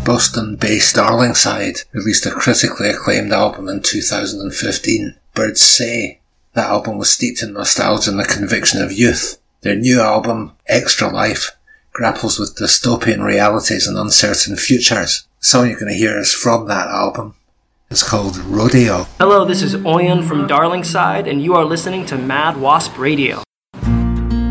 Boston-based Darlingside released a critically acclaimed album in 2015, Birds Say. That album was steeped in nostalgia and the conviction of youth. Their new album, Extra Life, grapples with dystopian realities and uncertain futures. The song you're going to hear is from that album. It's called Rodeo. Hello, this is Oyen from Darlingside, and you are listening to Mad Wasp Radio.